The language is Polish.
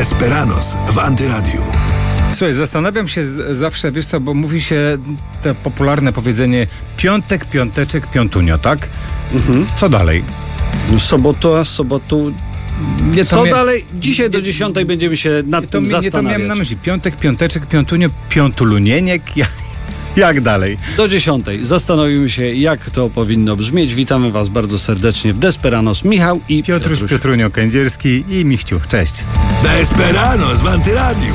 Desperanos w Antyradiu. Słuchaj, zastanawiam się zawsze, wiesz co, bo mówi się to popularne powiedzenie piątek, piąteczek, piątunio, tak? Co dalej? Sobotu. Dalej? Dzisiaj do 10 będziemy się nad tym zastanawiać. To miałem na myśli. Piątek, piąteczek, piątunio, piątulunieniek. Jak dalej? Do 10 zastanowimy się, jak to powinno brzmieć. Witamy Was bardzo serdecznie w Desperanos. Michał i Piotruś Piotrunio Kędzierski i Michciu. Cześć. Desperanos w Antyradiu.